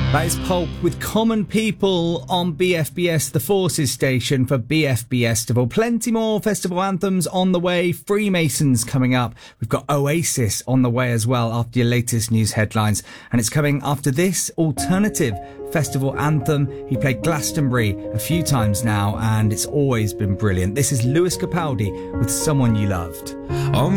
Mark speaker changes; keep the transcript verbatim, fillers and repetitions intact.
Speaker 1: That is Pulp with Common People on B F B S, the Forces station for B F B Festival. Plenty more festival anthems on the way. Freemasons coming up. We've got Oasis on the way as well after your latest news headlines. And it's coming after this alternative festival anthem. He played Glastonbury a few times now and it's always been brilliant. This is Lewis Capaldi with Someone You Loved.
Speaker 2: Oh,